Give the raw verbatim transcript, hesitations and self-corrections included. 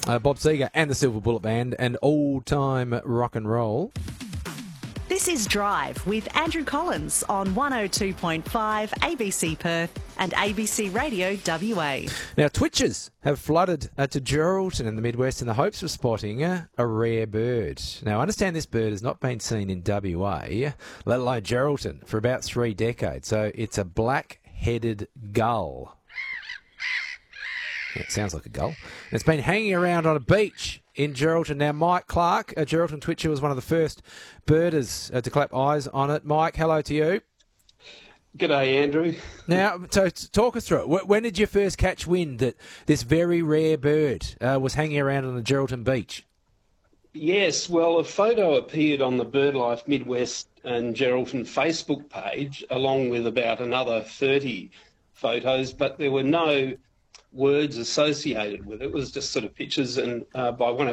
Uh, Bob Seger and the Silver Bullet Band and all-time rock and roll. This is Drive with Andrew Collins on one oh two point five A B C Perth and A B C Radio W A. Now, twitchers have flooded uh, to Geraldton in the Midwest in the hopes of spotting uh, a rare bird. Now, I understand this bird has not been seen in W A, let alone Geraldton, for about three decades. So it's a black-headed gull. Yeah, it sounds like a gull. It's been hanging around on a beach in Geraldton. Now, Mike Clark, a Geraldton twitcher, was one of the first birders uh, to clap eyes on it. Mike, hello to you. G'day, Andrew. Now, so talk us through it. When did you first catch wind that this very rare bird uh, was hanging around on the Geraldton beach? Yes, well, a photo appeared on the BirdLife Midwest and Geraldton Facebook page, along with about another thirty photos, but there were no words associated with it. It was just sort of pictures and uh, by one of